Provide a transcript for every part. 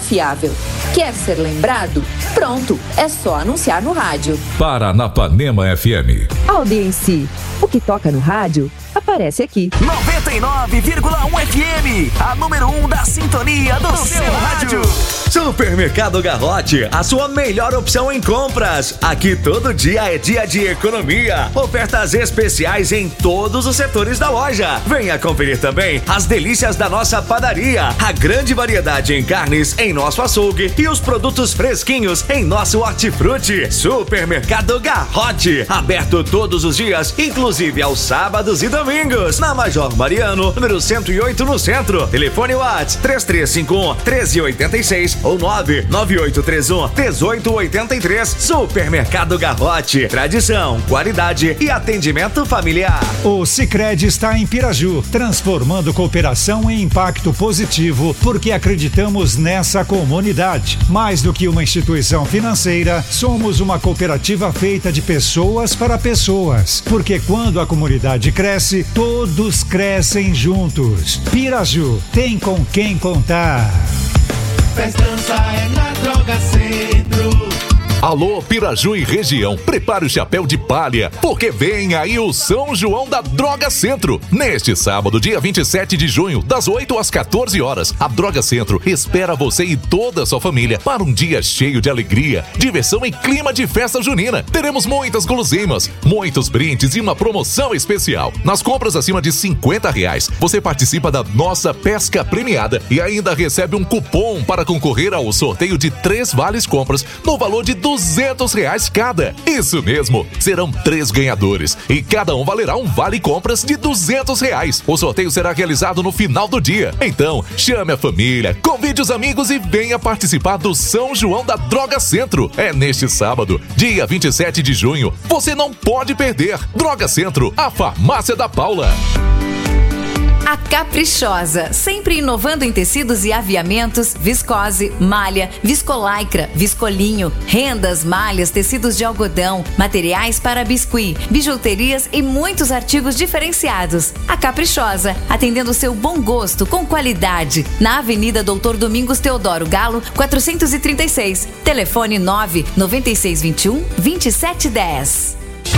confiável. Quer ser lembrado? Pronto, é só anunciar no rádio. Paranapanema FM. Audiência. O que toca no rádio aparece aqui. 99,1 FM, a número 1 da sintonia do seu rádio. Supermercado Garrote, a sua melhor opção em compras. Aqui todo dia é dia de economia. Ofertas especiais em todos os setores da loja. Venha conferir também as delícias da nossa padaria. A grande variedade em carnes em nosso açougue e os produtos fresquinhos em nosso hortifruti. Supermercado Garrote, aberto todos os dias, inclusive aos sábados e domingos. Na Major Mariano, número 108 no centro. Telefone WhatsApp 3351-1386 ou 99831-1883. Supermercado Garrote, tradição, qualidade e atendimento familiar. O Sicredi está em Piraju, transformando cooperação em impacto positivo, porque acreditamos nessa comunidade. Mais do que uma instituição financeira, somos uma cooperativa feita de pessoas para pessoas, porque quando a comunidade cresce, todos crescem juntos. Piraju, tem com quem contar. Festança é na Droga Centro. Alô, Piraju e região, prepare o chapéu de palha, porque vem aí o São João da Droga Centro. Neste sábado, dia 27 de junho, das 8 às 14 horas, a Droga Centro espera você e toda a sua família para um dia cheio de alegria, diversão e clima de festa junina. Teremos muitas guloseimas, muitos brindes e uma promoção especial. Nas compras acima de R$50, você participa da nossa pesca premiada e ainda recebe um cupom para concorrer ao sorteio de 3 vales compras no valor de R$200 cada. Isso mesmo, serão 3 ganhadores e cada um valerá um vale compras de R$200. O sorteio será realizado no final do dia. Então, chame a família, convide os amigos e venha participar do São João da Droga Centro. É neste sábado, dia 27 de junho. Você não pode perder. Droga Centro, a farmácia da Paula. A Caprichosa, sempre inovando em tecidos e aviamentos, viscose, malha, viscolaicra, viscolinho, rendas, malhas, tecidos de algodão, materiais para biscuit, bijuterias e muitos artigos diferenciados. A Caprichosa, atendendo seu bom gosto com qualidade. Na Avenida Doutor Domingos Teodoro Galo, 436. Telefone 99621-2710.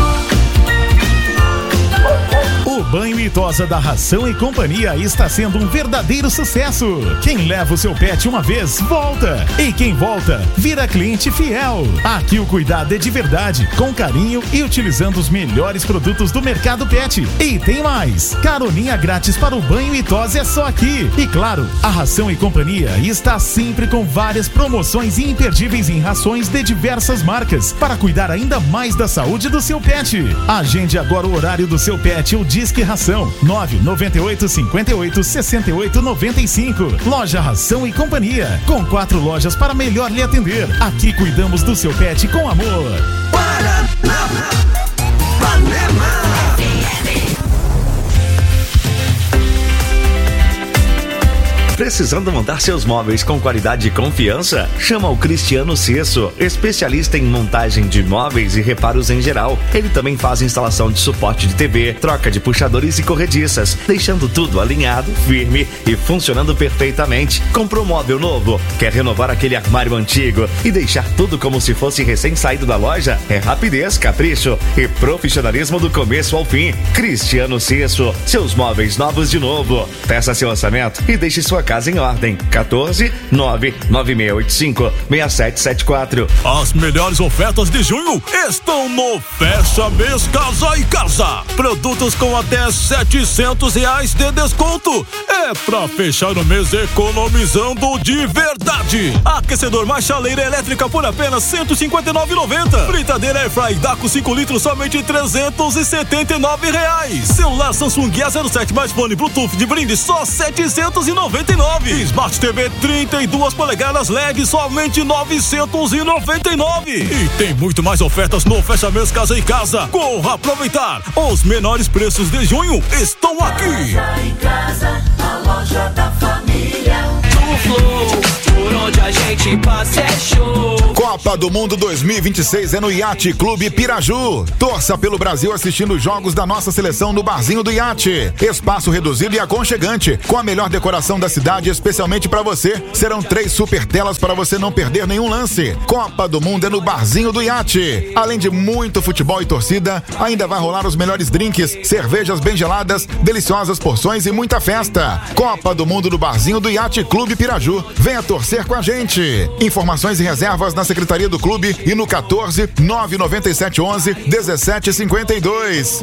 O banho e tosa da Ração e Companhia está sendo um verdadeiro sucesso. Quem leva o seu pet uma vez, volta. E quem volta, vira cliente fiel. Aqui o cuidado é de verdade, com carinho e utilizando os melhores produtos do mercado pet. E tem mais, caroninha grátis para o banho e tosa é só aqui. E claro, a Ração e Companhia está sempre com várias promoções imperdíveis em rações de diversas marcas, para cuidar ainda mais da saúde do seu pet. Agende agora o horário do seu pet, o Disque Ração, 998-58-68-95. Loja Ração e Companhia, com 4 lojas para melhor lhe atender. Aqui cuidamos do seu pet com amor. Paranapanema. Precisando montar seus móveis com qualidade e confiança? Chama o Cristiano Cesso, especialista em montagem de móveis e reparos em geral. Ele também faz instalação de suporte de TV, troca de puxadores e corrediças, deixando tudo alinhado, firme e funcionando perfeitamente. Comprou um móvel novo? Quer renovar aquele armário antigo e deixar tudo como se fosse recém-saído da loja? É rapidez, capricho e profissionalismo do começo ao fim. Cristiano Cesso, seus móveis novos de novo. Peça seu orçamento e deixe sua casa em ordem. 14-99685-6774. As melhores ofertas de junho estão no Fecha Mês Casa e Casa. Produtos com até R$700 de desconto. É pra fechar o mês economizando de verdade. Aquecedor mais chaleira elétrica por apenas R$159,90. Fritadeira Airfry Daco 5 litros somente R$379. Celular Samsung A07 mais fone Bluetooth de brinde só R$799. Smart TV 32 polegadas LED somente R$999. E tem muito mais ofertas no Fecha Mês Casa e Casa. Corra aproveitar. Os menores preços de junho estão aqui. Casa em Casa, a loja da família. No Flow, por onde a gente passa é show. Com a Copa do Mundo 2026 é no Yacht Clube Piraju. Torça pelo Brasil assistindo os jogos da nossa seleção no barzinho do iate. Espaço reduzido e aconchegante, com a melhor decoração da cidade, especialmente para você. Serão 3 super telas para você não perder nenhum lance. Copa do Mundo é no barzinho do iate. Além de muito futebol e torcida, ainda vai rolar os melhores drinks, cervejas bem geladas, deliciosas porções e muita festa. Copa do Mundo no barzinho do Yacht Clube Piraju. Venha torcer com a gente. Informações e reservas na Secretaria do Clube e no 14 997 11 17 52.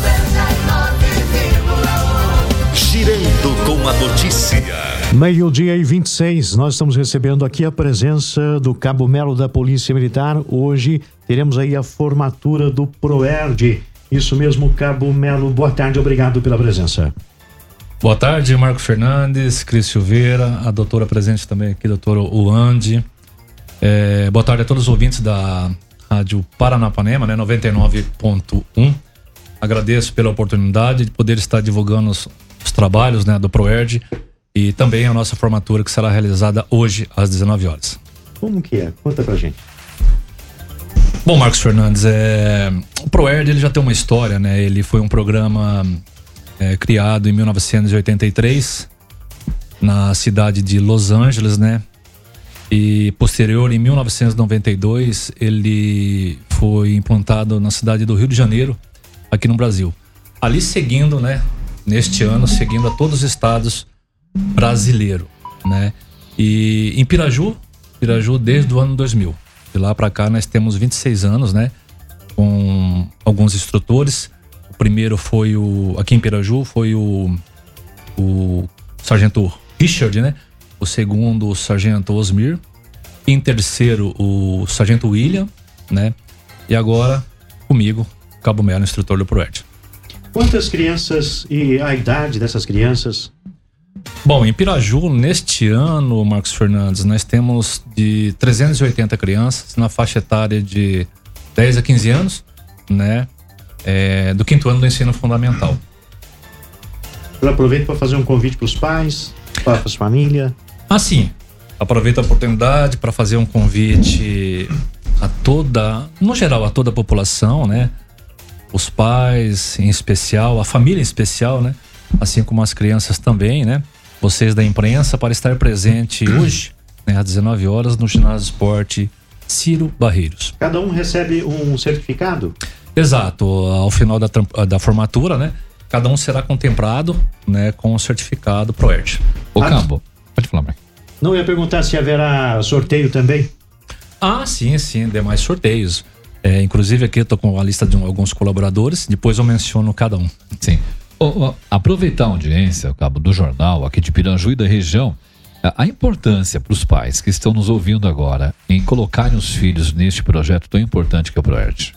Girando com a notícia. Meio-dia e 26, nós estamos recebendo aqui a presença do Cabo Melo da Polícia Militar. Hoje teremos aí a formatura do PROERD. Isso mesmo, Cabo Melo, boa tarde, obrigado pela presença. Boa tarde, Marco Fernandes, Cris Silveira, a doutora presente também aqui, doutora Uande. Boa tarde a todos os ouvintes da Rádio Paranapanema, né, 99.1. Agradeço pela oportunidade de poder estar divulgando os trabalhos, né, do PROERD e também a nossa formatura que será realizada hoje às 19 horas. Como que é? Conta pra gente. Bom, Marcos Fernandes, o PROERD ele já tem uma história, né? Ele foi um programa criado em 1983 na cidade de Los Angeles, né? E posterior, em 1992, ele foi implantado na cidade do Rio de Janeiro, aqui no Brasil. Ali seguindo, né? Neste ano, seguindo a todos os estados brasileiros, né? E em Piraju desde o ano 2000. De lá para cá nós temos 26 anos, né? Com alguns instrutores. O primeiro foi aqui em Piraju, foi o sargento Richard, né? O segundo, o sargento Osmir. Em terceiro, o sargento William, né? E agora, comigo, Cabo Melo, instrutor do PROERD. Quantas crianças e a idade dessas crianças? Bom, em Piraju, neste ano, Marcos Fernandes, nós temos de 380 crianças na faixa etária de 10 a 15 anos, né? Do 5º ano do ensino fundamental. Eu aproveito para fazer um convite para os pais, para as famílias. Sim. Aproveito a oportunidade para fazer um convite a toda, no geral, a toda a população, né? Os pais em especial, a família em especial, né? Assim como as crianças também, né? Vocês da imprensa, para estar presente hoje, né, às 19 horas, no ginásio esporte Ciro Barreiros. Cada um recebe um certificado? Exato. Ao final da formatura, né? Cada um será contemplado, né, com o certificado PROERD. Cabo, pode falar, Marcos. Não, ia perguntar se haverá sorteio também. Sim, demais sorteios. Inclusive aqui eu tô com a lista de alguns colaboradores, depois eu menciono cada um. Sim. Aproveitar a audiência, Cabo, do jornal aqui de Piraju e da região, a importância para os pais que estão nos ouvindo agora em colocarem os filhos neste projeto tão importante que é o PROERD.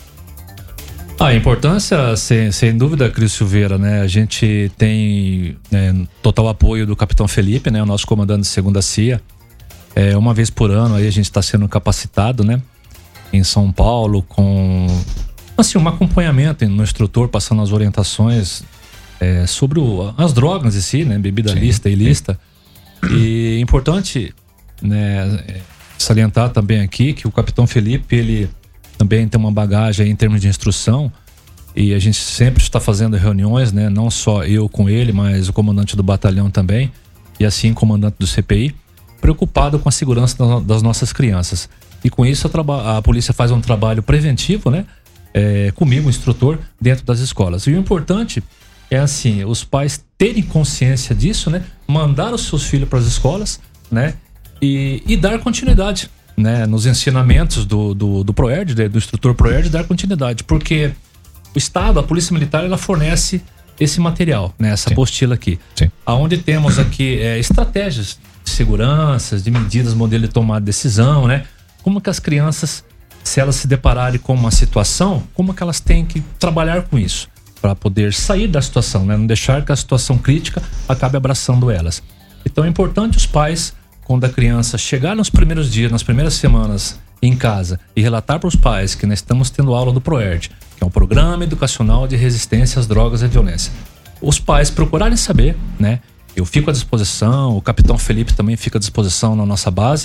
A importância, sem dúvida, Cris Silveira, né? A gente tem total apoio do Capitão Felipe, né? O nosso comandante de 2ª CIA. Uma vez por ano aí a gente está sendo capacitado, né? Em São Paulo com, assim, um acompanhamento no instrutor, passando as orientações sobre as drogas em si, né? Bebida lícita e ilícita. E é importante, né, salientar também aqui que o Capitão Felipe, ele também tem uma bagagem em termos de instrução e a gente sempre está fazendo reuniões, né? Não só eu com ele, mas o comandante do batalhão também e assim o comandante do CPI, preocupado com a segurança das nossas crianças. E com isso a polícia faz um trabalho preventivo, né? Comigo, o instrutor, dentro das escolas. E o importante é assim, os pais terem consciência disso, né? Mandar os seus filhos para as escolas, né? E dar continuidade, né? Nos ensinamentos do PROERD, do instrutor PROERD, dar continuidade. Porque o Estado, a Polícia Militar, ela fornece esse material, né? Essa apostila aqui. Aonde temos aqui estratégias de segurança, de medidas, modelo de tomada de decisão, né? Como que as crianças, se elas se depararem com uma situação, como que elas têm que trabalhar com isso para poder sair da situação, né? Não deixar que a situação crítica acabe abraçando elas. Então é importante os pais, quando a criança chegar nos primeiros dias, nas primeiras semanas em casa e relatar para os pais que nós estamos tendo aula do PROERD, que é um programa educacional de resistência às drogas e violência. Os pais procurarem saber, né? Eu fico à disposição, o Capitão Felipe também fica à disposição na nossa base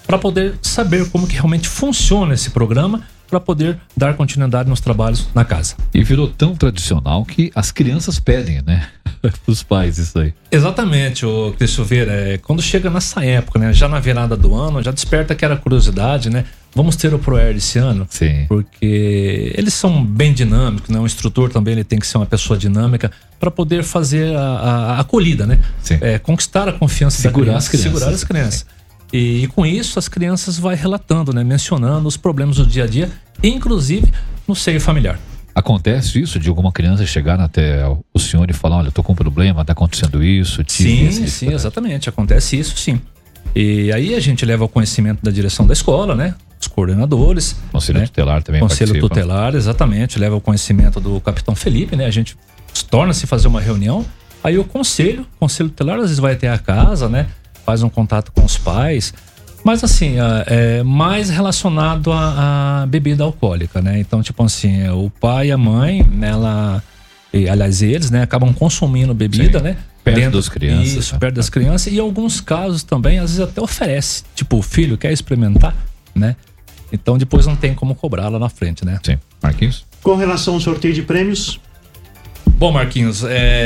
para poder saber como que realmente funciona esse programa, para poder dar continuidade nos trabalhos na casa. E virou tão tradicional que as crianças pedem, né? Os pais, isso aí. Exatamente, o Cristo Silveira, quando chega nessa época, né, já na virada do ano, já desperta aquela curiosidade, né? Vamos ter o ProErd esse ano? Sim. Porque eles são bem dinâmicos, né? O instrutor também ele tem que ser uma pessoa dinâmica para poder fazer a acolhida, né? Sim. Conquistar a confiança Segurar da as crianças. Segurar as crianças. E com isso as crianças vai relatando, né? Mencionando os problemas do dia a dia, inclusive no seio familiar. Acontece isso de alguma criança chegar até o senhor e falar, olha, eu tô com um problema, tá acontecendo isso? Sim, exatamente, acontece isso sim. E aí a gente leva ao conhecimento da direção da escola, né? Os coordenadores. Conselho tutelar também Conselho participa. tutelar, exatamente, leva ao conhecimento do capitão Felipe, né? A gente torna-se fazer uma reunião, aí o conselho tutelar às vezes vai até a casa, né? Faz um contato com os pais, mas assim, é mais relacionado à bebida alcoólica, né? Então, tipo assim, o pai e a mãe, aliás, eles, né, acabam consumindo bebida, né? Perto das crianças. Isso, perto das crianças. E em alguns casos também, às vezes até oferece. Tipo, o filho quer experimentar, né? Então depois não tem como cobrar lá na frente, né? Sim. Marquinhos? Com relação ao sorteio de prêmios? Bom, Marquinhos,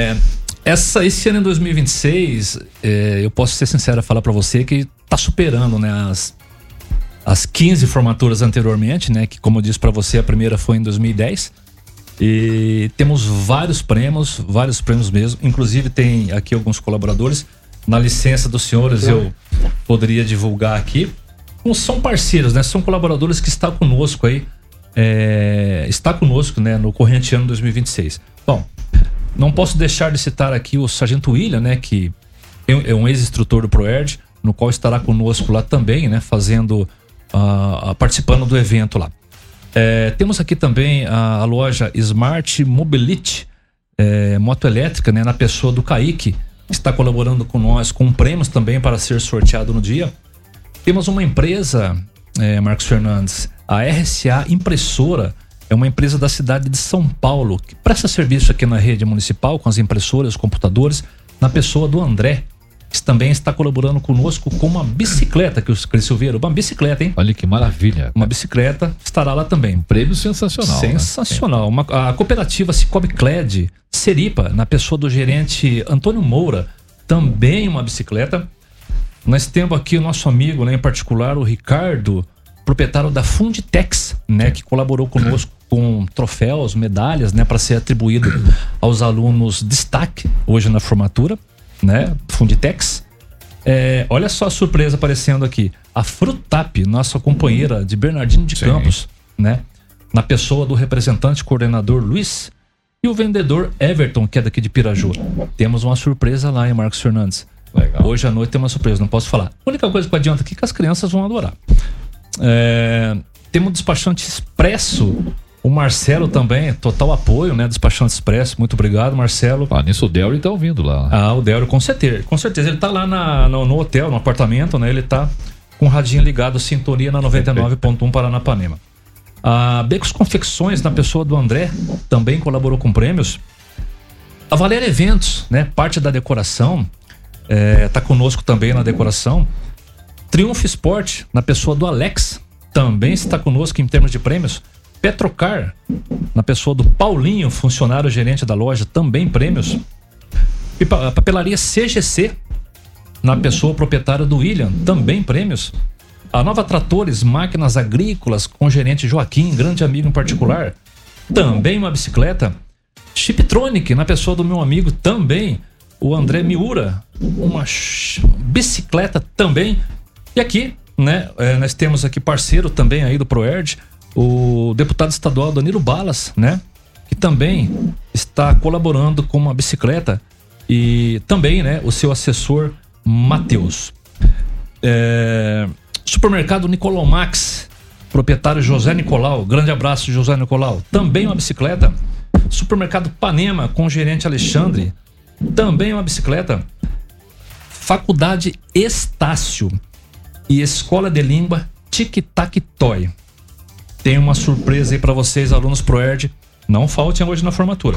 esse ano em 2026, eu posso ser sincero a falar para você que tá superando, né, as 15 formaturas anteriormente, né, que como eu disse para você, a primeira foi em 2010. E temos vários prêmios mesmo. Inclusive tem aqui alguns colaboradores. Na licença dos senhores, eu poderia divulgar aqui. São parceiros, né? São colaboradores que estão conosco aí. Está conosco, né, no corrente ano 2026. Bom, não posso deixar de citar aqui o Sargento William, né, que é um ex-instrutor do ProErd, no qual estará conosco lá também, né, participando do evento lá. Temos aqui também a loja Smart Mobility, moto elétrica, né, na pessoa do Kaique, que está colaborando com nós com prêmios também para ser sorteado no dia. Temos uma empresa, Marcos Fernandes, a RCA Impressora, é uma empresa da cidade de São Paulo, que presta serviço aqui na rede municipal com as impressoras, computadores, na pessoa do André, que também está colaborando conosco com uma bicicleta, que o Cris Silveira, uma bicicleta, hein? Olha que maravilha. Uma bicicleta estará lá também. Prêmio sensacional. Sensacional. Né? A cooperativa Cicobi Cled, Seripa, na pessoa do gerente Antônio Moura, também uma bicicleta. Nós temos aqui o nosso amigo, né, em particular, o Ricardo, proprietário da Funditex, né, que colaborou conosco com troféus, medalhas, né, para ser atribuído aos alunos destaque hoje na formatura, né, Funditex. Olha só a surpresa aparecendo aqui, a Frutap, nossa companheira de Bernardino de Campos, né, na pessoa do representante coordenador Luiz e o vendedor Everton, que é daqui de Piraju. Temos uma surpresa lá em Marcos Fernandes. Legal. Hoje à noite tem uma surpresa, não posso falar. A única coisa que eu adianto aqui é que as crianças vão adorar. Temos um despachante expresso, o Marcelo também, total apoio, né? Despachante expresso, muito obrigado, Marcelo. Nisso o Delry tá ouvindo lá. O Delry, com certeza. Ele tá lá no hotel, no apartamento, né? Ele tá com o radinho ligado, sintonia na 99.1 Paranapanema. A Becos Confecções, na pessoa do André, também colaborou com prêmios. A Valéria Eventos, né? Parte da decoração, tá conosco também na decoração. Triunfo Sport, na pessoa do Alex, também está conosco em termos de prêmios. Petrocar, na pessoa do Paulinho, funcionário gerente da loja, também prêmios. E a papelaria CGC, na pessoa proprietária do William, também prêmios. A Nova Tratores, máquinas agrícolas, com o gerente Joaquim, grande amigo em particular, também uma bicicleta. Chiptronic, na pessoa do meu amigo também, o André Miura, uma bicicleta também. E aqui, né, nós temos aqui parceiro também aí do ProErd, o deputado estadual Danilo Balas, né, que também está colaborando com uma bicicleta, e também, né, o seu assessor Matheus. Supermercado Nicolau Max, proprietário José Nicolau, grande abraço José Nicolau, também uma bicicleta. Supermercado Panema com o gerente Alexandre, também uma bicicleta. Faculdade Estácio e Escola de Língua Tic Tac Toy. Tem uma surpresa aí para vocês, alunos ProErd, não faltem hoje na formatura.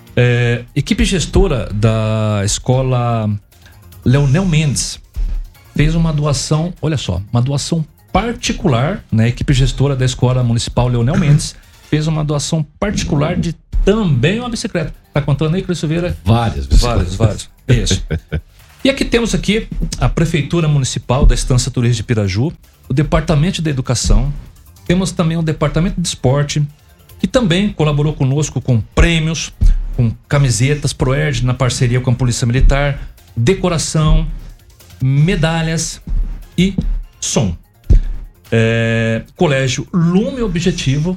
Equipe gestora da Escola Leonel Mendes, fez uma doação, olha só, uma doação particular, né? A equipe gestora da Escola Municipal Leonel Mendes fez uma doação particular de também uma bicicleta. Tá contando aí, Cris Silveira? Várias bicicletas. Isso. E aqui temos aqui a Prefeitura Municipal da Estância Turística de Piraju, o Departamento da Educação, temos também o Departamento de Esporte, que também colaborou conosco com prêmios, com camisetas Proerd na parceria com a Polícia Militar, decoração, medalhas e som. Colégio Lume Objetivo,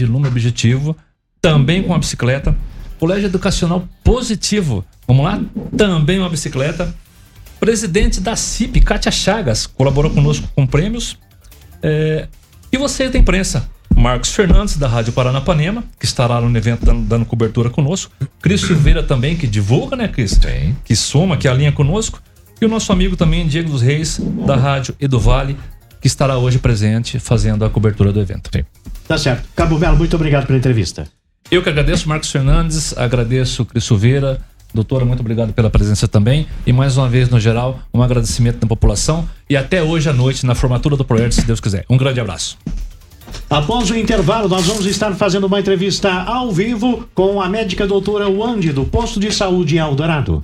também com a bicicleta. Colégio Educacional Positivo, vamos lá? Também uma bicicleta. Presidente da CIP, Kátia Chagas, colaborou conosco com prêmios. E você da imprensa, Marcos Fernandes, da Rádio Paranapanema, que estará no evento dando cobertura conosco. Cris Silveira também, que divulga, né, Cris? Sim. Que soma, que alinha conosco. E o nosso amigo também, Diego dos Reis, da Rádio Edu Vale, que estará hoje presente fazendo a cobertura do evento. Sim. Tá certo. Cabo Melo, muito obrigado pela entrevista. Eu que agradeço, Marcos Fernandes, agradeço Cris Silveira. Doutora, muito obrigado pela presença também. E mais uma vez, no geral, um agradecimento da população. E até hoje à noite, na formatura do Proerd, se Deus quiser. Um grande abraço. Após o intervalo, nós vamos estar fazendo uma entrevista ao vivo com a médica doutora Wandi, do Posto de Saúde em Eldorado.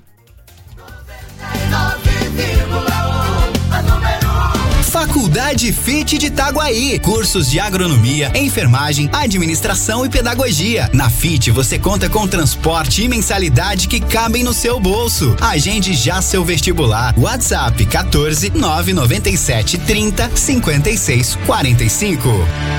Faculdade FIT de Itaguaí. Cursos de agronomia, enfermagem, administração e pedagogia. Na FIT você conta com transporte e mensalidade que cabem no seu bolso. Agende já seu vestibular. WhatsApp 14 997 30 56 45.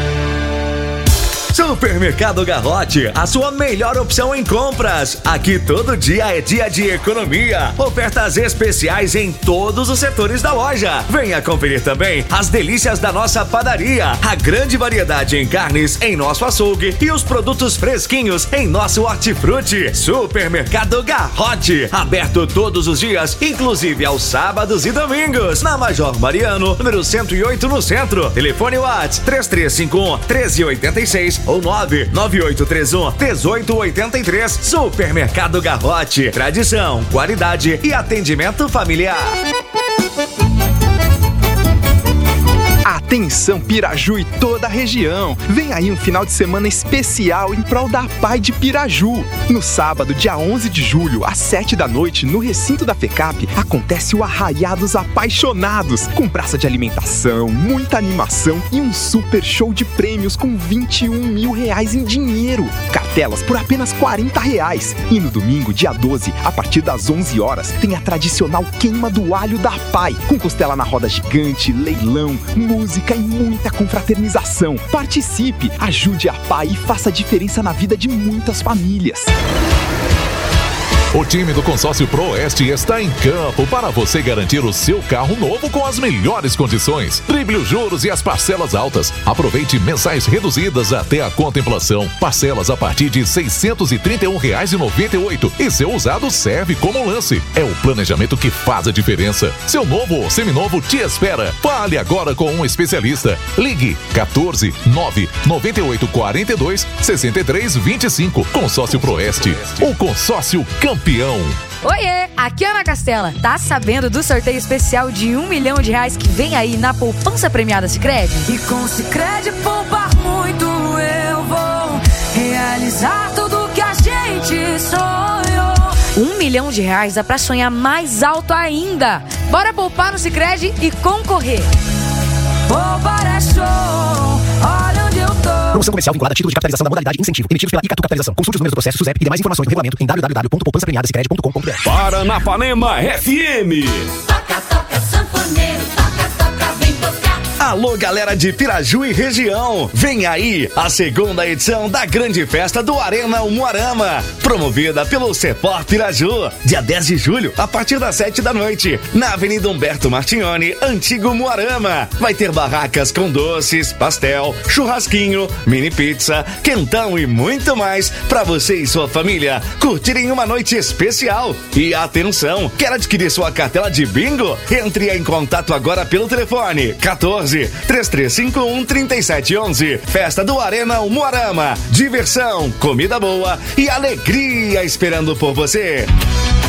Supermercado Garrote, a sua melhor opção em compras. Aqui todo dia é dia de economia. Ofertas especiais em todos os setores da loja. Venha conferir também as delícias da nossa padaria. A grande variedade em carnes em nosso açougue e os produtos fresquinhos em nosso hortifruti. Supermercado Garrote, aberto todos os dias, inclusive aos sábados e domingos. Na Major Mariano, número 108 no centro. Telefone WhatsApp 3351 1386 ou 99831 1883. Supermercado Garrote, tradição, qualidade e atendimento familiar. Atenção Piraju e toda a região. Vem aí um final de semana especial em prol da PAI de Piraju. No sábado, dia 11 de julho, às 7 da noite, no recinto da FECAP, acontece o Arraiá dos Apaixonados, com praça de alimentação, muita animação e um super show de prêmios com 21 mil reais em dinheiro. Cartelas por apenas R$40. E no domingo, dia 12, a partir das 11 horas, tem a tradicional queima do alho da PAI, com costela na roda gigante, leilão, música e muita confraternização. Participe, ajude a PAI e faça a diferença na vida de muitas famílias. O time do Consórcio Proeste está em campo para você garantir o seu carro novo com as melhores condições. Drible os juros e as parcelas altas. Aproveite mensais reduzidas até a contemplação. Parcelas a partir de R$ 631,98. E seu usado serve como lance. É o planejamento que faz a diferença. Seu novo ou seminovo te espera. Fale agora com um especialista. Ligue 14 9 98 42 63 25. Consórcio Proeste. O consórcio campeão. Oiê, aqui é Ana Castela. Tá sabendo do sorteio especial de R$1 milhão que vem aí na poupança premiada Sicredi? E com Sicredi poupar muito eu vou realizar tudo que a gente sonhou. R$1 milhão dá pra sonhar mais alto ainda. Bora poupar no Sicredi e concorrer. Poupar é show, olha onde eu tô. Promoção comercial vinculada a título de capitalização da modalidade incentivo, emitidos pela Icatu Capitalização. Consulte os números do processo SUSEP e demais informações no regulamento em www.poupançapremiadasicredi.com.br. Paranapanema FM. Toca, toca, sanfoneiro, toca, toca, vem tocar. Alô, galera de Piraju e região. Vem aí a segunda edição da grande festa do Arena Umuarama, promovida pelo Cepor Piraju, dia 10 de julho, a partir das 7 da noite, na Avenida Humberto Martignoni, Antigo Umuarama. Vai ter barracas com doces, pastel, churrasquinho, mini pizza, quentão e muito mais para você e sua família curtirem uma noite especial. E atenção, quer adquirir sua cartela de bingo? Entre em contato agora pelo telefone 14 3351 3711. Festa do Arena Umuarama. Diversão, comida boa e alegria esperando por você.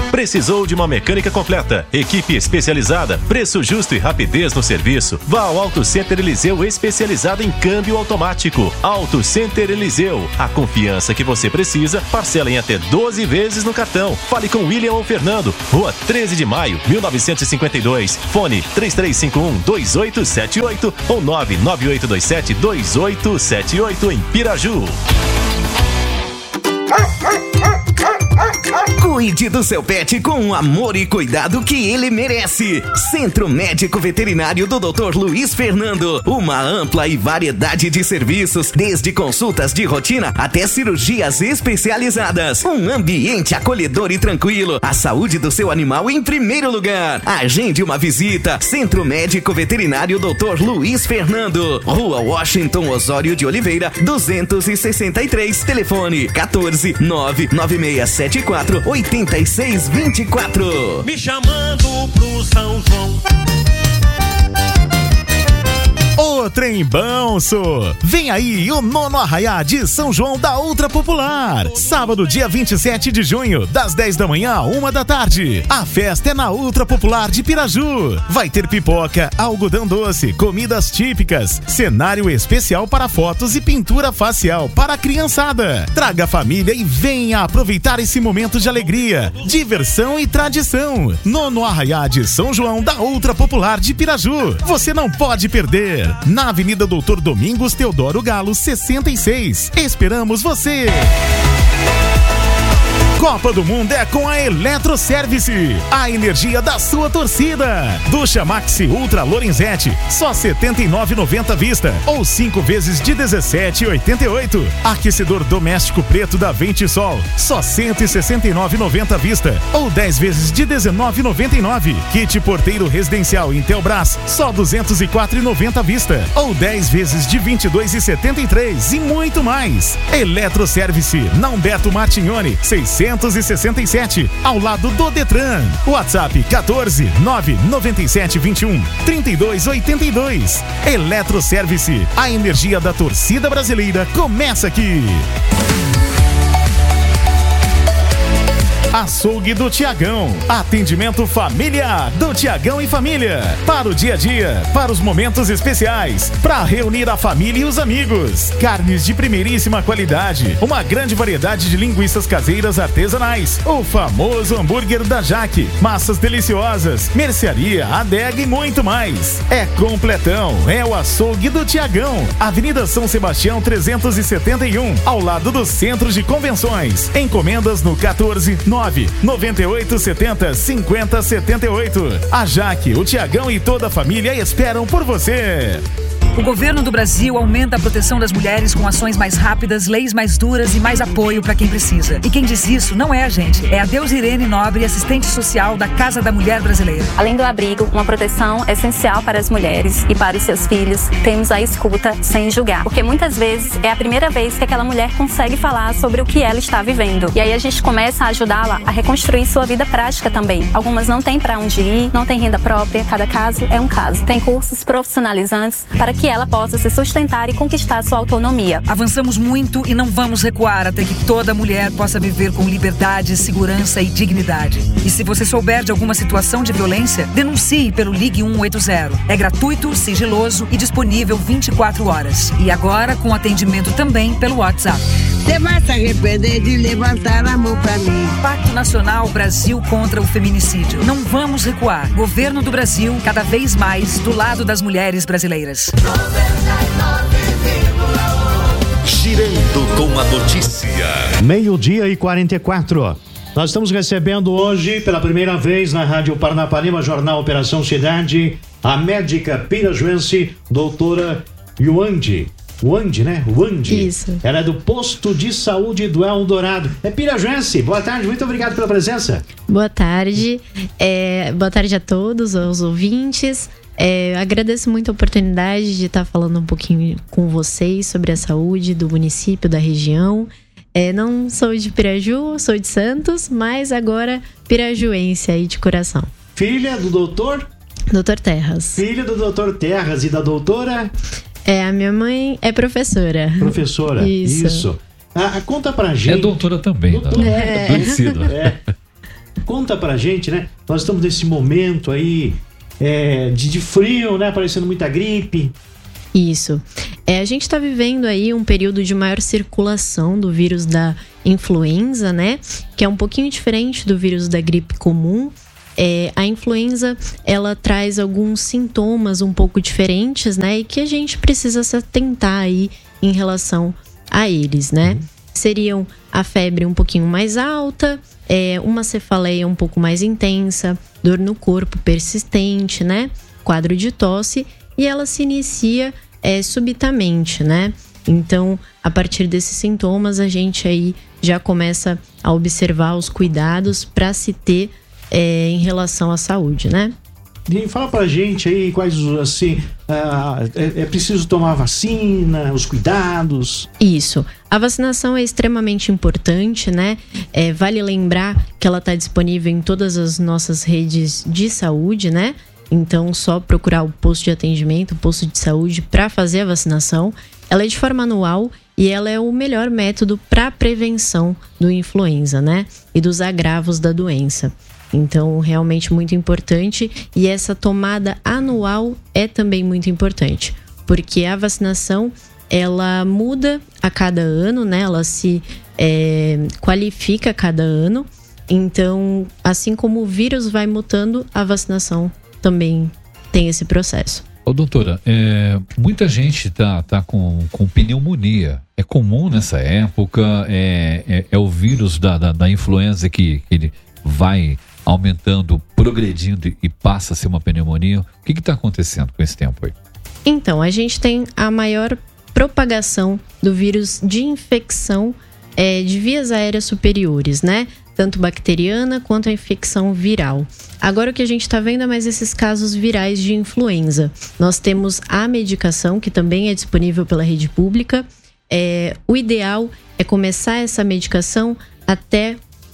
Precisou de uma mecânica completa, equipe especializada, preço justo e rapidez no serviço? Vá ao Auto Center Eliseu, especializado em câmbio automático. Auto Center Eliseu, a confiança que você precisa, parcela em até 12 vezes no cartão. Fale com William ou Fernando, Rua 13 de Maio, 1952. Fone 3351-2878 ou 99827-2878 em Piraju. Cuide do seu pet com o amor e cuidado que ele merece. Centro Médico Veterinário do Dr. Luiz Fernando. Uma ampla e variedade de serviços, desde consultas de rotina até cirurgias especializadas. Um ambiente acolhedor e tranquilo. A saúde do seu animal em primeiro lugar. Agende uma visita. Centro Médico Veterinário Dr. Luiz Fernando. Rua Washington Osório de Oliveira, 263. Telefone 14-99674-8624. Me chamando pro São João. O trem Banso. Vem aí o 9º Arraiá de São João da Ultra Popular. Sábado, dia 27 de junho, das 10 da manhã à 1 da tarde. A festa é na Ultra Popular de Piraju. Vai ter pipoca, algodão doce, comidas típicas, cenário especial para fotos e pintura facial para a criançada. Traga a família e venha aproveitar esse momento de alegria, diversão e tradição. 9º Arraiá de São João da Ultra Popular de Piraju. Você não pode perder. Na Avenida Doutor Domingos Teodoro Galo, 66. Esperamos você! Copa do Mundo é com a Eletroservice, a energia da sua torcida. Ducha Maxi Ultra Lorenzetti, só R$ 79,90 à vista, ou 5 vezes de R$ 17,88. Aquecedor doméstico preto da Ventisol, só R$ 169,90 à vista, ou 10 vezes de R$ 19,99. Kit porteiro residencial Intelbras, só R$ 204,90 à vista, ou 10 vezes de R$ 22,73 e muito mais. Eletroservice, na Humberto Martignoni, 667, ao lado do Detran. WhatsApp 14-99721-3282. Eletroservice, a energia da torcida brasileira começa aqui. Açougue do Tiagão. Atendimento familiar do Tiagão e família. Para o dia a dia, para os momentos especiais, para reunir a família e os amigos. Carnes de primeiríssima qualidade. Uma grande variedade de linguiças caseiras artesanais. O famoso hambúrguer da Jaque. Massas deliciosas. Mercearia, adega e muito mais. É completão. É o Açougue do Tiagão. Avenida São Sebastião 371, ao lado do Centro de Convenções. Encomendas no 9870-5078. A Jaque, o Tiagão e toda a família esperam por você. O governo do Brasil aumenta a proteção das mulheres com ações mais rápidas, leis mais duras e mais apoio para quem precisa. E quem diz isso não é a gente, é a Deusirene Nobre, assistente social da Casa da Mulher Brasileira. Além do abrigo, uma proteção essencial para as mulheres e para os seus filhos, temos a escuta sem julgar. Porque muitas vezes é a primeira vez que aquela mulher consegue falar sobre o que ela está vivendo. E aí a gente começa a ajudá-la a reconstruir sua vida prática também. Algumas não têm para onde ir, não têm renda própria, cada caso é um caso. Tem cursos profissionalizantes para que ela possa se sustentar e conquistar sua autonomia. Avançamos muito e não vamos recuar até que toda mulher possa viver com liberdade, segurança e dignidade. E se você souber de alguma situação de violência, denuncie pelo Ligue 180. É gratuito, sigiloso e disponível 24 horas. E agora com atendimento também pelo WhatsApp. Você vai se arrepender de levantar a mão pra mim. Pacto Nacional Brasil contra o Feminicídio. Não vamos recuar. Governo do Brasil, cada vez mais do lado das mulheres brasileiras. Girando com a notícia. 12:44. Nós estamos recebendo hoje, pela primeira vez na Rádio Paranapanema, Jornal Operação Cidade, a médica pirajuense, doutora Yuandi. Wandi, né? Wandi. Isso. Ela é do Posto de Saúde do Eldorado. É pirajuense. Boa tarde, muito obrigado pela presença. Boa tarde. Boa tarde a todos, aos ouvintes. Agradeço muito a oportunidade de estar falando um pouquinho com vocês sobre a saúde do município, da região. Não sou de Piraju, sou de Santos, mas agora pirajuense aí de coração. Filha do doutor? Doutor Terras. Filha do doutor Terras e da doutora? A minha mãe é professora. Professora, isso. Conta pra gente. É doutora também, tá? Conhecida. conta pra gente, né? Nós estamos nesse momento aí de frio, né? Aparecendo muita gripe. Isso. A gente está vivendo aí um período de maior circulação do vírus da influenza, né? Que é um pouquinho diferente do vírus da gripe comum. A influenza, ela traz alguns sintomas um pouco diferentes, né? E que a gente precisa se atentar aí em relação a eles, né? Seriam a febre um pouquinho mais alta, uma cefaleia um pouco mais intensa, dor no corpo persistente, né? Quadro de tosse, e ela se inicia subitamente, né? Então, a partir desses sintomas, a gente aí já começa a observar os cuidados para se ter em relação à saúde, né? E fala pra gente aí quais, assim, é preciso tomar vacina, os cuidados. Isso. A vacinação é extremamente importante, né? Vale lembrar que ela está disponível em todas as nossas redes de saúde, né? Então, só procurar o posto de atendimento, o posto de saúde para fazer a vacinação. Ela é de forma anual e ela é o melhor método para prevenção do influenza, né? E dos agravos da doença. Então, realmente muito importante. E essa tomada anual é também muito importante, porque a vacinação, ela muda a cada ano, né? Ela se qualifica a cada ano. Então, assim como o vírus vai mutando, a vacinação também tem esse processo. Ô, doutora, muita gente tá com pneumonia. É comum nessa época? É o vírus da influenza que ele vai aumentando, progredindo e passa a ser uma pneumonia? O que está acontecendo com esse tempo aí? Então, a gente tem a maior propagação do vírus de infecção de vias aéreas superiores, né? Tanto bacteriana quanto a infecção viral. Agora o que a gente está vendo é mais esses casos virais de influenza. Nós temos a medicação, que também é disponível pela rede pública. O ideal é começar essa medicação até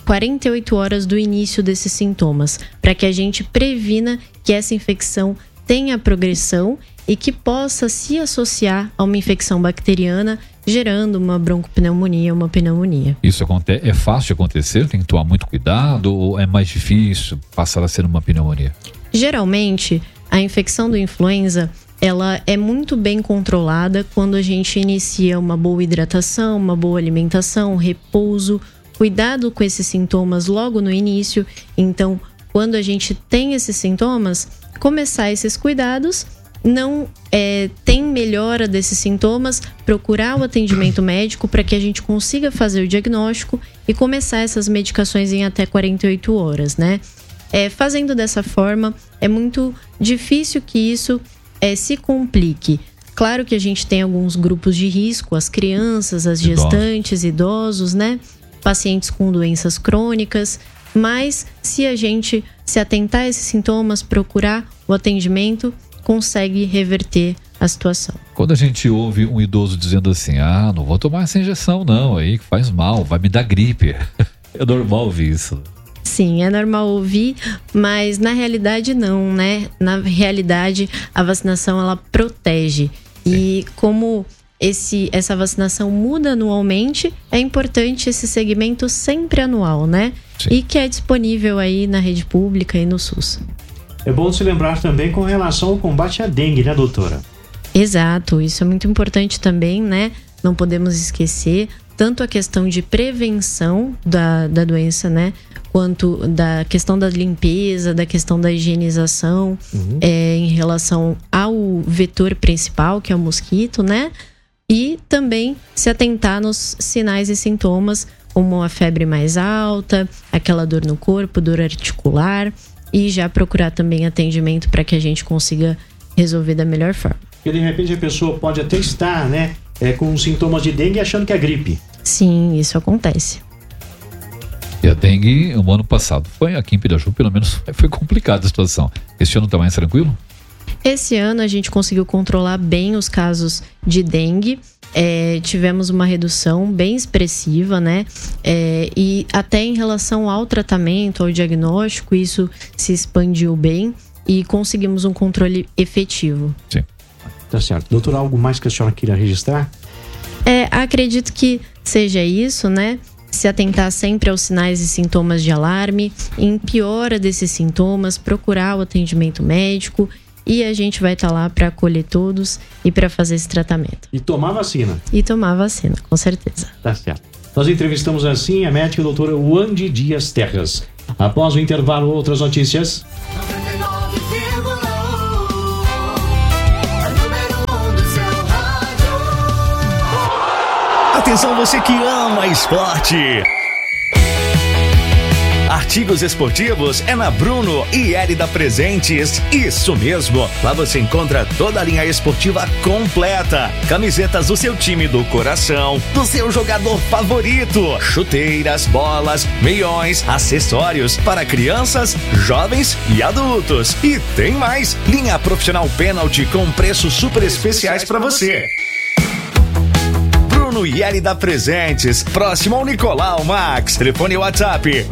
48 horas do início desses sintomas, para que a gente previna que essa infecção tenha progressão e que possa se associar a uma infecção bacteriana, gerando uma broncopneumonia, uma pneumonia. Isso é fácil de acontecer? Tem que tomar muito cuidado ou é mais difícil passar a ser uma pneumonia? Geralmente, a infecção do influenza, ela é muito bem controlada quando a gente inicia uma boa hidratação, uma boa alimentação, repouso, cuidado com esses sintomas logo no início. Então, quando a gente tem esses sintomas, começar esses cuidados, não tem melhora desses sintomas, procurar o atendimento médico para que a gente consiga fazer o diagnóstico e começar essas medicações em até 48 horas, né? Fazendo dessa forma, é muito difícil que isso se complique. Claro que a gente tem alguns grupos de risco, as crianças, as gestantes, idosos, né? Pacientes com doenças crônicas, mas se a gente se atentar a esses sintomas, procurar o atendimento, consegue reverter a situação. Quando a gente ouve um idoso dizendo assim, não vou tomar essa injeção não, aí que faz mal, vai me dar gripe. É normal ouvir isso. Sim, é normal ouvir, mas na realidade não, né? Na realidade, a vacinação, ela protege. Sim. E como essa vacinação muda anualmente, é importante esse segmento sempre anual, né? Sim. E que é disponível aí na rede pública e no SUS. É bom se lembrar também com relação ao combate à dengue, né, doutora? Exato, isso é muito importante também, né? Não podemos esquecer tanto a questão de prevenção da doença, né? Quanto da questão da limpeza, da questão da higienização, em relação ao vetor principal, que é o mosquito, né? E também se atentar nos sinais e sintomas, como a febre mais alta, aquela dor no corpo, dor articular, e já procurar também atendimento para que a gente consiga resolver da melhor forma. Porque de repente a pessoa pode até estar, né, com sintomas de dengue achando que é gripe. Sim, isso acontece. E a dengue, o ano passado, foi aqui em Piraju, pelo menos foi complicada a situação. Esse ano está mais tranquilo? Esse ano a gente conseguiu controlar bem os casos de dengue. Tivemos uma redução bem expressiva, né? E até em relação ao tratamento, ao diagnóstico, isso se expandiu bem e conseguimos um controle efetivo. Sim. Tá certo. Doutora, algo mais que a senhora queira registrar? Acredito que seja isso, né? se atentar sempre aos sinais e sintomas de alarme. Em piora desses sintomas, procurar o atendimento médico. E a gente vai estar lá para acolher todos e para fazer esse tratamento. E tomar vacina. E tomar vacina, com certeza. Tá certo. Nós entrevistamos assim a médica doutora Wandy Dias Terras. Após o intervalo, outras notícias. Atenção você que ama esporte! Artigos esportivos é na Bruno e Érida Presentes. Isso mesmo! Lá você encontra toda a linha esportiva completa. Camisetas do seu time do coração, do seu jogador favorito, chuteiras, bolas, meiões, acessórios para crianças, jovens e adultos. E tem mais! Linha profissional pênalti com preços super especiais para você. No Érida Presentes, próximo ao Nicolau Max. Telefone WhatsApp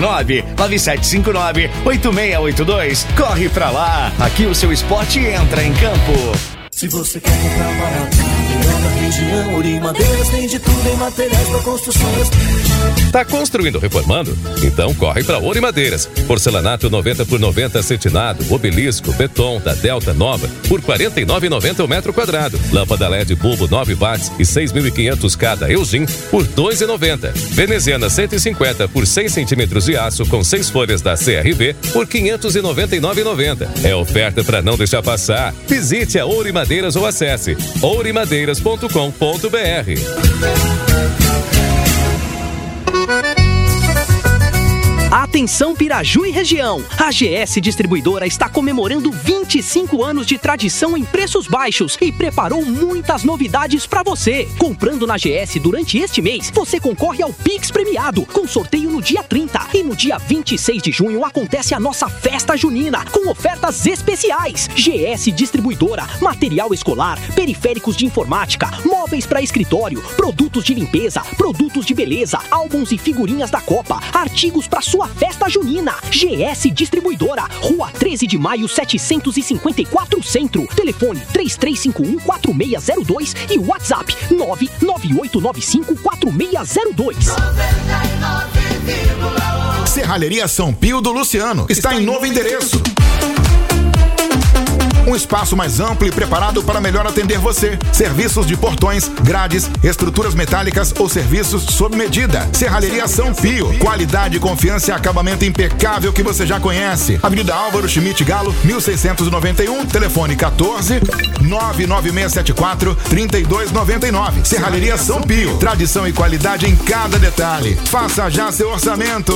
99759-8682. Corre pra lá, aqui o seu esporte entra em campo. Se você quer comprar barato, melhor da região, Uri Madeiras tem de tudo em materiais para construções. Tá construindo, reformando? Então corre pra Ouro e Madeiras. Porcelanato 90 por 90 acetinado, obelisco, beton da Delta Nova por R$ 49,90 o metro quadrado. Lâmpada LED bulbo 9 watts e 6.500 cada Eugin por R$ 2,90. Veneziana 150 por 6 centímetros de aço com 6 folhas da CRV por R$ 599,90. É oferta pra não deixar passar. Visite a Ouro e Madeiras ou acesse ouremadeiras.com.br. Atenção Piraju e região, a GS Distribuidora está comemorando 25 anos de tradição em preços baixos e preparou muitas novidades para você. Comprando na GS durante este mês, você concorre ao Pix premiado, com sorteio no dia 30 e no dia 26 de junho acontece a nossa festa junina, com ofertas especiais. GS Distribuidora, material escolar, periféricos de informática, móveis para escritório, produtos de limpeza, produtos de beleza, álbuns e figurinhas da Copa, artigos para sua festa junina. GS Distribuidora, Rua 13 de Maio 754 Centro. Telefone 3351-4602 e WhatsApp 99895-4602. Serralheria São Pio do Luciano está em novo endereço. Um espaço mais amplo e preparado para melhor atender você. Serviços de portões, grades, estruturas metálicas ou serviços sob medida. Serralheria São Pio. Qualidade, confiança e acabamento impecável que você já conhece. Avenida Álvaro Schmidt Galo, 1691. Telefone 14 99674 3299. Serralheria São Pio. Tradição e qualidade em cada detalhe. Faça já seu orçamento.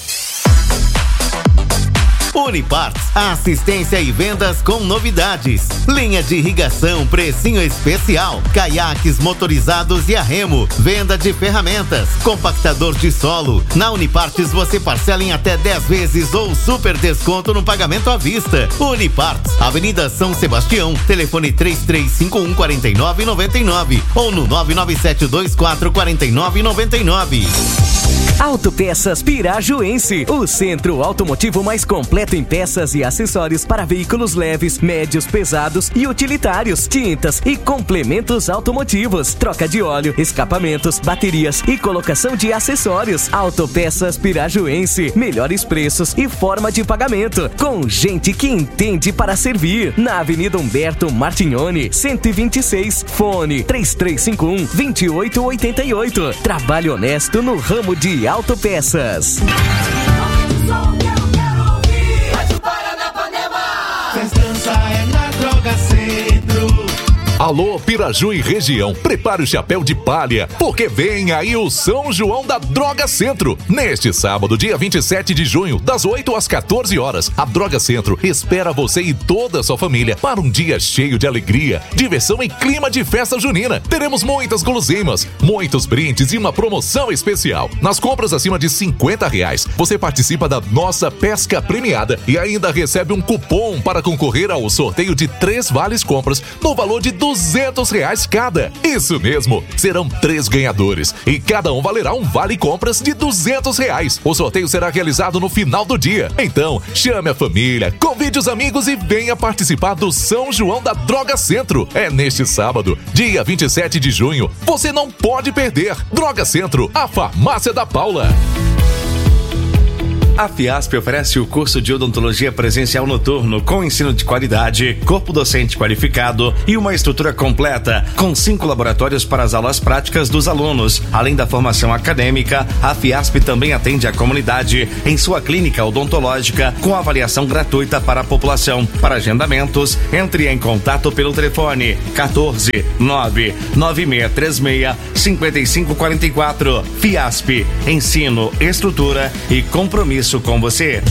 Uniparts, assistência e vendas com novidades. Linha de irrigação, precinho especial. Caiaques motorizados e a remo. Venda de ferramentas. Compactador de solo. Na Uniparts você parcela em até 10 vezes ou super desconto no pagamento à vista. Uniparts, Avenida São Sebastião. Telefone 3351-4999 ou no 99724-4999. Autopeças Pirajuense, o centro automotivo mais completo em peças e acessórios para veículos leves, médios, pesados e utilitários, tintas e complementos automotivos, troca de óleo, escapamentos, baterias e colocação de acessórios. Autopeças Pirajuense, melhores preços e forma de pagamento, com gente que entende para servir. Na Avenida Humberto Martignoni, 126, fone 3351-2888. Trabalho honesto no ramo de autopeças. Festança é na Droga Centro. Alô, Piraju e região, prepare o chapéu de palha, porque vem aí o São João da Droga Centro. Neste sábado, dia 27 de junho, das 8 às 14 horas, a Droga Centro espera você e toda a sua família para um dia cheio de alegria, diversão e clima de festa junina. Teremos muitas guloseimas, muitos brindes e uma promoção especial. Nas compras acima de R$50, você participa da nossa pesca premiada e ainda recebe um cupom para concorrer ao sorteio de 3 vales compras no valor de R$ R$200 cada. Isso mesmo, serão 3 ganhadores e cada um valerá um vale compras de R$200. O sorteio será realizado no final do dia. Então, chame a família, convide os amigos e venha participar do São João da Droga Centro. É neste sábado, dia 27 de junho. Você não pode perder. Droga Centro, a farmácia da Paula. A Fiasp oferece o curso de odontologia presencial noturno com ensino de qualidade, corpo docente qualificado e uma estrutura completa, com 5 laboratórios para as aulas práticas dos alunos. Além da formação acadêmica, a Fiasp também atende a comunidade em sua clínica odontológica com avaliação gratuita para a população. Para agendamentos, entre em contato pelo telefone 14-99636-5544. Fiasp, ensino, estrutura e compromisso com você.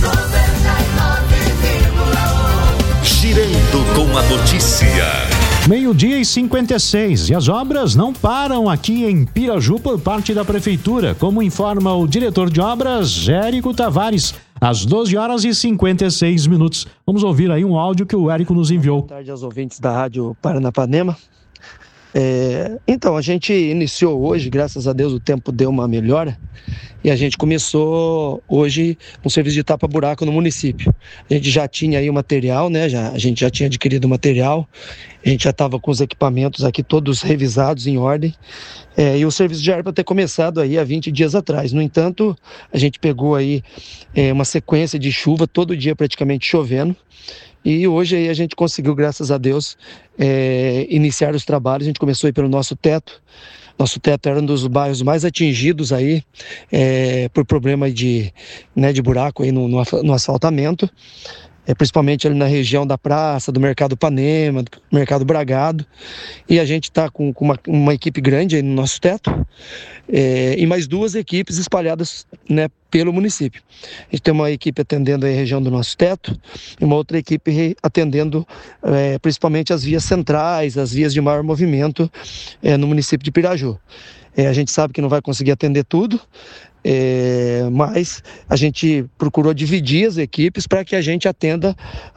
Girando com a notícia. 12:56 e as obras não param aqui em Piraju por parte da Prefeitura, como informa o diretor de obras, Érico Tavares, às 12h56. Vamos ouvir aí um áudio que o Érico nos enviou. Boa tarde aos ouvintes da Rádio Paranapanema. Então, a gente iniciou hoje, graças a Deus o tempo deu uma melhora e a gente começou hoje um serviço de tapa-buraco no município. A gente já tinha aí o material, né? A gente já tinha adquirido o material, a gente já estava com os equipamentos aqui todos revisados em ordem, e o serviço já era para ter começado aí há 20 dias atrás. No entanto, a gente pegou aí uma sequência de chuva, todo dia praticamente chovendo. E hoje aí a gente conseguiu, graças a Deus, iniciar os trabalhos. A gente começou aí pelo nosso teto. Nosso teto era um dos bairros mais atingidos aí por problema de buraco aí no asfaltamento. Principalmente ali na região da praça, do Mercado Panema, do Mercado Bragado. E a gente está com uma equipe grande aí no nosso teto e mais 2 equipes espalhadas, né, pelo município. A gente tem uma equipe atendendo aí a região do nosso teto e uma outra equipe atendendo principalmente as vias centrais, as vias de maior movimento no município de Piraju. A gente sabe que não vai conseguir atender tudo, mas a gente procurou dividir as equipes para que a gente atenda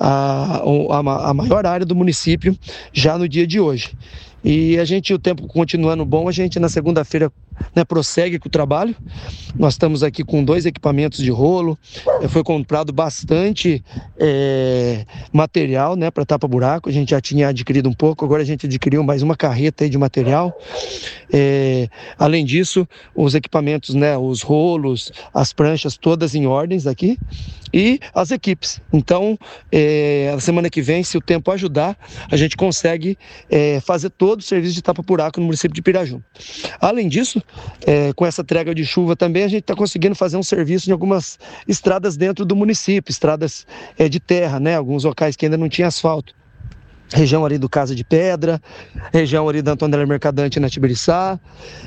a maior área do município já no dia de hoje. E o tempo continuando bom, a gente na segunda-feira, né, prossegue com o trabalho. Nós estamos aqui com 2 equipamentos de rolo, foi comprado bastante material, né, para tapa-buraco. A gente já tinha adquirido um pouco, agora a gente adquiriu mais uma carreta aí de material. Além disso, os equipamentos, né, os rolos, as pranchas, todas em ordens aqui, e as equipes. Então, a semana que vem, se o tempo ajudar, a gente consegue fazer todo o serviço de tapa-buraco no município de Piraju. Além disso, com essa trégua de chuva também, a gente está conseguindo fazer um serviço em algumas estradas dentro do município, estradas de terra, né, alguns locais que ainda não tinha asfalto. Região ali do Casa de Pedra, região ali da Antônio Mercadante na Tibiriçá,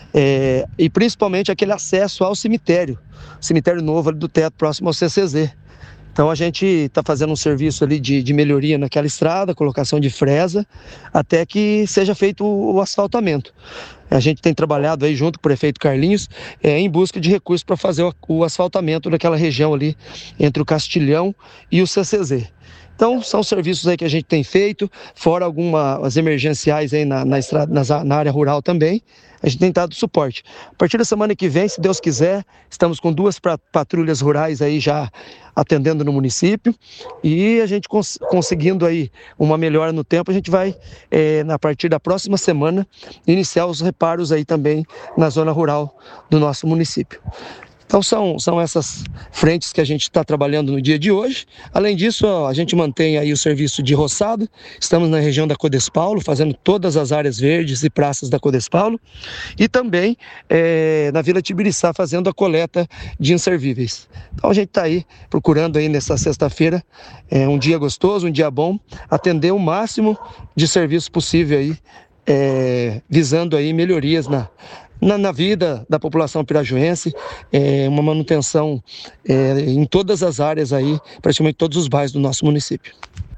e principalmente aquele acesso ao cemitério novo ali do teto, próximo ao CCZ. Então a gente está fazendo um serviço ali de melhoria naquela estrada, colocação de fresa, até que seja feito o asfaltamento. A gente tem trabalhado aí junto com o prefeito Carlinhos em busca de recursos para fazer o asfaltamento naquela região ali entre o Castilhão e o CCZ. Então, são serviços aí que a gente tem feito, fora algumas emergenciais aí na área rural também. A gente tem dado suporte. A partir da semana que vem, se Deus quiser, estamos com 2 patrulhas rurais aí já atendendo no município, e a gente conseguindo aí uma melhora no tempo, a gente vai, a partir da próxima semana, iniciar os reparos aí também na zona rural do nosso município. Então são essas frentes que a gente está trabalhando no dia de hoje. Além disso, a gente mantém aí o serviço de roçado. Estamos na região da Codespaulo, fazendo todas as áreas verdes e praças da Codespaulo. E também na Vila Tibiriçá, fazendo a coleta de inservíveis. Então a gente está aí procurando aí nessa sexta-feira, um dia gostoso, um dia bom, atender o máximo de serviço possível aí, visando aí melhorias na vida da população pirajuense, uma manutenção em todas as áreas aí, praticamente todos os bairros do nosso município.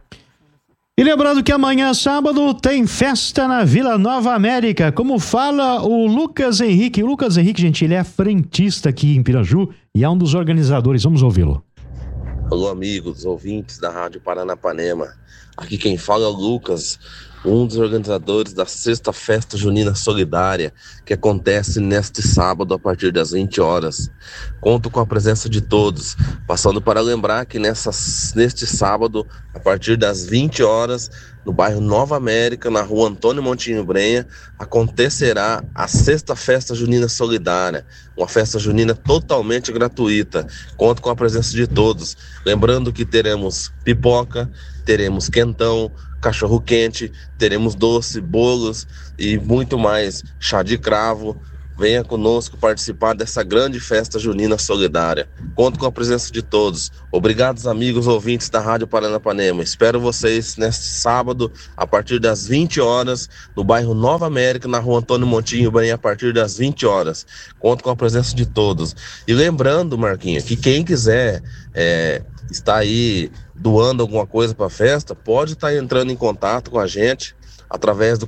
E lembrando que amanhã, sábado, tem festa na Vila Nova América, como fala o Lucas Henrique. O Lucas Henrique, gente, ele é frentista aqui em Piraju e é um dos organizadores. Vamos ouvi-lo. Alô, amigos, ouvintes da Rádio Paranapanema. Aqui quem fala é o Lucas, um dos organizadores da Sexta Festa Junina Solidária, que acontece neste sábado a partir das 20 horas. Conto com a presença de todos, passando para lembrar que neste sábado, a partir das 20 horas, no bairro Nova América, na rua Antônio Montinho Brenha, acontecerá a Sexta Festa Junina Solidária, uma festa junina totalmente gratuita. Conto com a presença de todos. Lembrando que teremos pipoca, teremos quentão, cachorro quente, teremos doce, bolos e muito mais. Chá de cravo. Venha conosco participar dessa grande festa junina solidária. Conto com a presença de todos. Obrigados, amigos ouvintes da Rádio Paranapanema. Espero vocês neste sábado, a partir das 20 horas, no bairro Nova América, na rua Antônio Montinho Brenha, a partir das 20 horas. Conto com a presença de todos. E lembrando, Marquinhos, que quem quiser estar aí doando alguma coisa para a festa, pode estar entrando em contato com a gente através do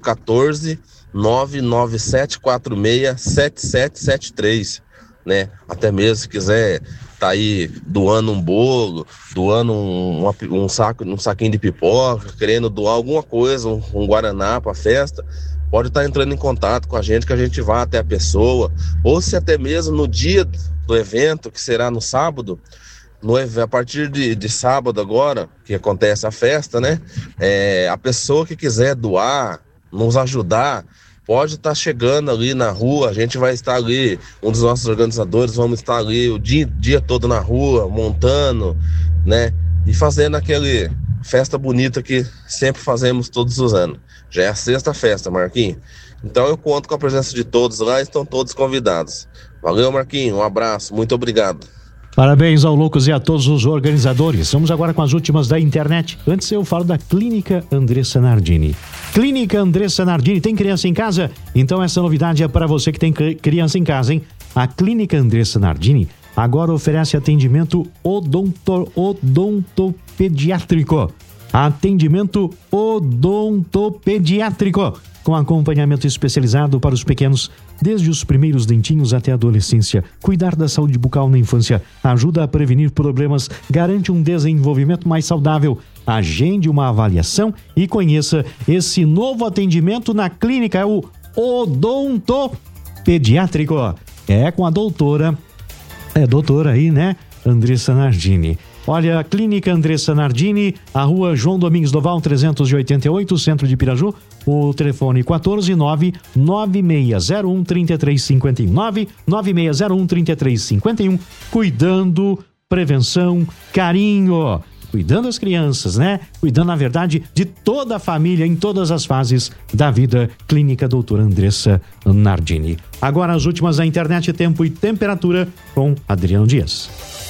14997467773, né? Até mesmo se quiser tá aí doando um bolo, doando um saquinho de pipoca, querendo doar alguma coisa, um guaraná para a festa, pode estar entrando em contato com a gente, que a gente vá até a pessoa, ou se até mesmo no dia do evento, que será no sábado, a partir de sábado agora, que acontece a festa, né? A pessoa que quiser doar, nos ajudar, pode estar chegando ali na rua, a gente vai estar ali, um dos nossos organizadores, vamos estar ali o dia todo na rua, montando, né? E fazendo aquele festa bonita que sempre fazemos todos os anos. Já é a sexta festa, Marquinhos. Então eu conto com a presença de todos lá, estão todos convidados. Valeu, Marquinhos, um abraço, muito obrigado. Parabéns ao Lucas e a todos os organizadores. Vamos agora com as últimas da internet. Antes eu falo da Clínica Andressa Nardini. Clínica Andressa Nardini. Tem criança em casa? Então essa novidade é para você que tem criança em casa, hein? A Clínica Andressa Nardini agora oferece atendimento odontopediátrico. Atendimento odontopediátrico, com acompanhamento especializado para os pequenos, desde os primeiros dentinhos até a adolescência. Cuidar da saúde bucal na infância ajuda a prevenir problemas, garante um desenvolvimento mais saudável. Agende uma avaliação e conheça esse novo atendimento na clínica, é o odontopediátrico. É com a doutora aí, né? Andressa Nardini. Olha, a Clínica Andressa Nardini, a rua João Domingos Doval, 388, centro de Piraju. O telefone 14996013351, 996013351. Cuidando, prevenção, carinho. Cuidando das crianças, né? Cuidando, na verdade, de toda a família em todas as fases da vida. Clínica Doutora Andressa Nardini. Agora as últimas da internet, tempo e temperatura com Adriano Dias.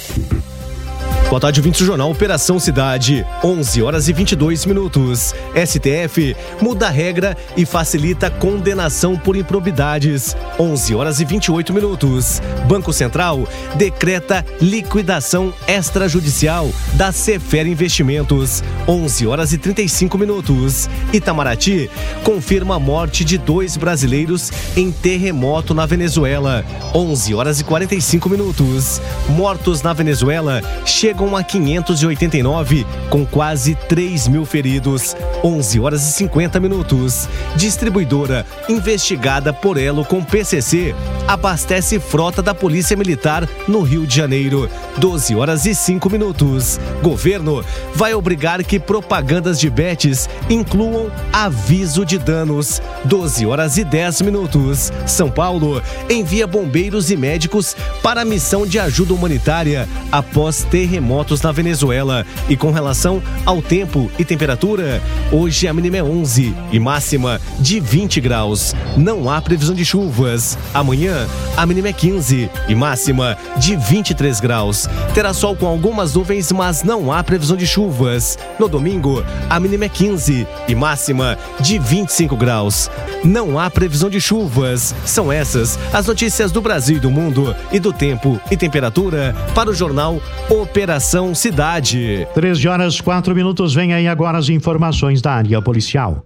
Boa tarde, ouvintes do Jornal Operação Cidade, 11 horas e 22 minutos. STF muda a regra e facilita condenação por improbidades, 11 horas e 28 minutos. Banco Central decreta liquidação extrajudicial da Sefer Investimentos, 11 horas e 35 minutos. Itamaraty confirma a morte de 2 brasileiros em terremoto na Venezuela, 11 horas e 45 minutos. Mortos na Venezuela chegam a 589, com quase 3 mil feridos, 11 horas e 50 minutos. Distribuidora investigada por elo com PCC abastece frota da Polícia Militar no Rio de Janeiro, 12 horas e 5 minutos. Governo vai obrigar que propagandas de bets incluam aviso de danos, 12 horas e 10 minutos. São Paulo envia bombeiros e médicos para a missão de ajuda humanitária após terremotos na Venezuela. E com relação ao tempo e temperatura, hoje a mínima é 11 e máxima de 20 graus. Não há previsão de chuvas. Amanhã a mínima é 15 e máxima de 23 graus. Terá sol com algumas nuvens, mas não há previsão de chuvas. No domingo, a mínima é 15 e máxima de 25 graus. Não há previsão de chuvas. São essas as notícias do Brasil e do mundo e do tempo e temperatura para o Jornal Operação Cidade. 13 horas 4 minutos. Vem aí agora as informações da área policial.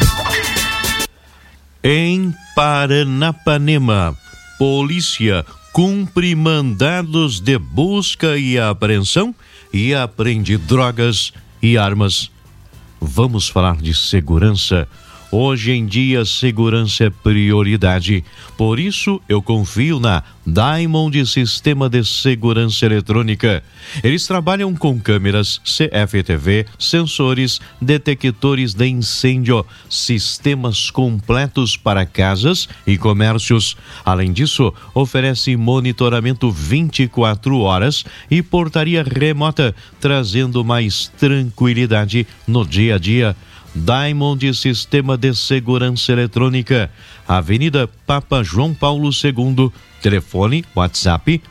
Em Paranapanema, polícia cumpre mandados de busca e apreensão e apreende drogas e armas. Vamos falar de segurança. Hoje em dia, segurança é prioridade. Por isso, eu confio na Diamond Sistema de Segurança Eletrônica. Eles trabalham com câmeras, CFTV, sensores, detectores de incêndio, sistemas completos para casas e comércios. Além disso, oferece monitoramento 24 horas e portaria remota, trazendo mais tranquilidade no dia a dia. Diamond Sistema de Segurança Eletrônica, Avenida Papa João Paulo II, telefone WhatsApp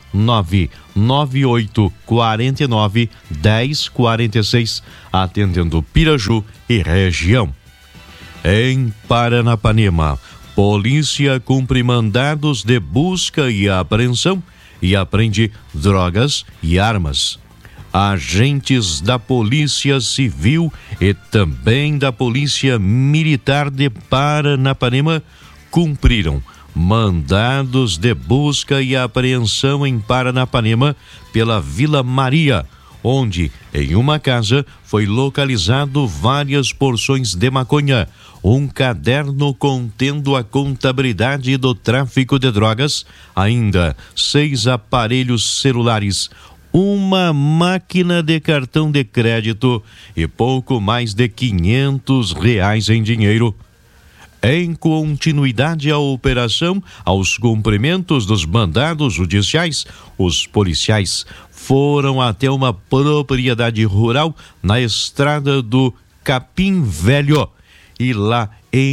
998491046, atendendo Piraju e região. Em Paranapanema, polícia cumpre mandados de busca e apreensão e apreende drogas e armas. Agentes da Polícia Civil e também da Polícia Militar de Paranapanema cumpriram mandados de busca e apreensão em Paranapanema pela Vila Maria, onde em uma casa foi localizado várias porções de maconha, um caderno contendo a contabilidade do tráfico de drogas, ainda 6 aparelhos celulares, uma máquina de cartão de crédito e pouco mais de R$500 em dinheiro. Em continuidade à operação, aos cumprimentos dos mandados judiciais, os policiais foram até uma propriedade rural na estrada do Capim Velho e lá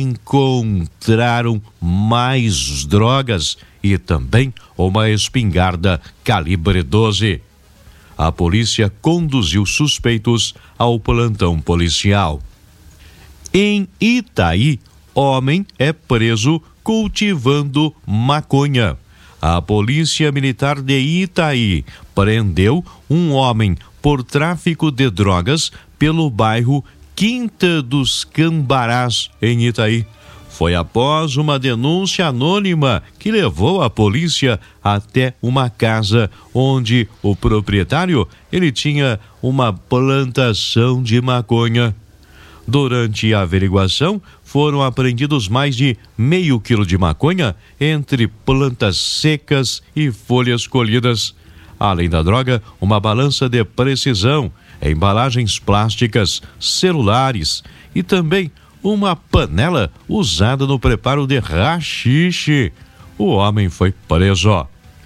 encontraram mais drogas e também uma espingarda calibre 12. A polícia conduziu suspeitos ao plantão policial. Em Itaí, homem é preso cultivando maconha. A Polícia Militar de Itaí prendeu um homem por tráfico de drogas pelo bairro Quinta dos Cambarás, em Itaí. Foi após uma denúncia anônima que levou a polícia até uma casa onde o proprietário ele tinha uma plantação de maconha. Durante a averiguação, foram apreendidos mais de meio quilo de maconha entre plantas secas e folhas colhidas. Além da droga, uma balança de precisão, embalagens plásticas, celulares e também uma panela usada no preparo de haxixe. O homem foi preso.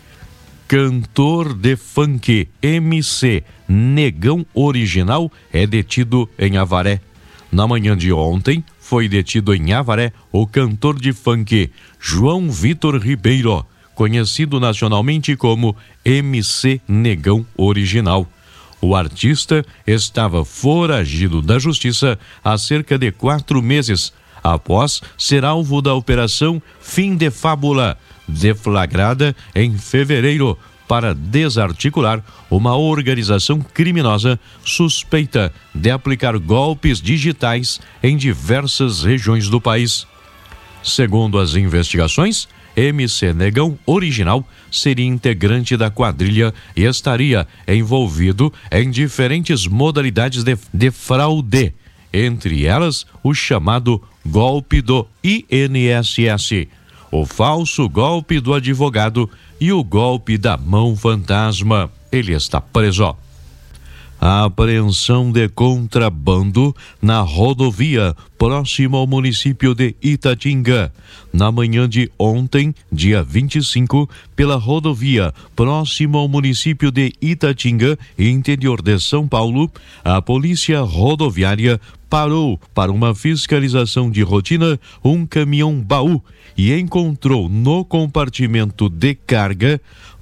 Cantor de funk MC Negão Original é detido em Avaré. Na manhã de ontem, foi detido em Avaré o cantor de funk João Vitor Ribeiro, conhecido nacionalmente como MC Negão Original. O artista estava foragido da justiça há cerca de 4 meses, após ser alvo da operação Fim de Fábula, deflagrada em fevereiro, para desarticular uma organização criminosa suspeita de aplicar golpes digitais em diversas regiões do país. Segundo as investigações, MC Negão Original seria integrante da quadrilha e estaria envolvido em diferentes modalidades de fraude, entre elas o chamado golpe do INSS, o falso golpe do advogado e o golpe da mão fantasma. Ele está preso. A apreensão de contrabando na rodovia próximo ao município de Itatinga. Na manhã de ontem, dia 25, pela rodovia próximo ao município de Itatinga, interior de São Paulo, a polícia rodoviária parou para uma fiscalização de rotina um caminhão baú e encontrou no compartimento de carga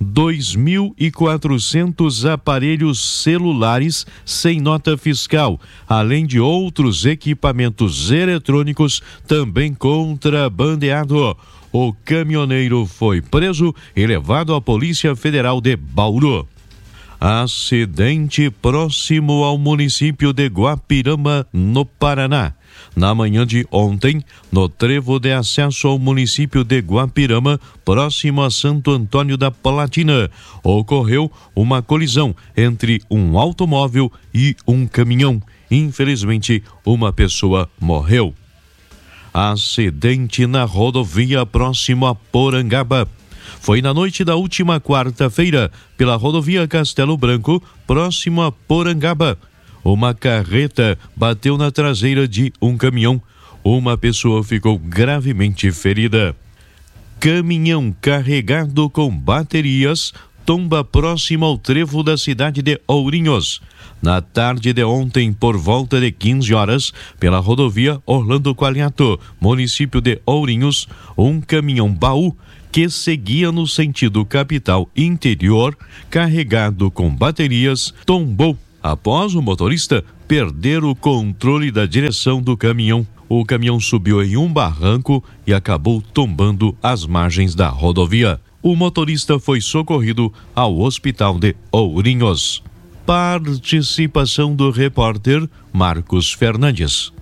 2.400 aparelhos celulares sem nota fiscal, além de outros equipamentos eletrônicos também contrabandeado. O caminhoneiro foi preso e levado à Polícia Federal de Bauru. Acidente próximo ao município de Guapirama, no Paraná. Na manhã de ontem, no trevo de acesso ao município de Guapirama, próximo a Santo Antônio da Platina, ocorreu uma colisão entre um automóvel e um caminhão. Infelizmente, uma pessoa morreu. Acidente na rodovia próximo a Porangaba. Foi na noite da última quarta-feira, pela rodovia Castelo Branco, próximo a Porangaba. Uma carreta bateu na traseira de um caminhão. Uma pessoa ficou gravemente ferida. Caminhão carregado com baterias tomba próximo ao trevo da cidade de Ourinhos. Na tarde de ontem, por volta de 15 horas, pela rodovia Orlando Qualiato, município de Ourinhos, um caminhão baú que seguia no sentido capital interior, carregado com baterias, tombou após o motorista perder o controle da direção do caminhão. O caminhão subiu em um barranco e acabou tombando às margens da rodovia. O motorista foi socorrido ao hospital de Ourinhos. Participação do repórter Marcos Fernandes.